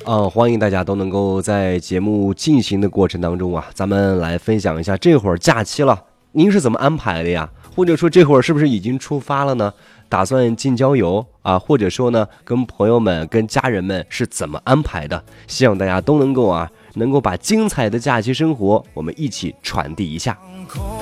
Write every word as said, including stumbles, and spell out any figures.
啊，欢迎大家都能够在节目进行的过程当中啊，咱们来分享一下这会儿假期了，您是怎么安排的呀？或者说这会儿是不是已经出发了呢？打算进郊游啊，或者说呢，跟朋友们、跟家人们是怎么安排的？希望大家都能够啊，能够把精彩的假期生活我们一起传递一下。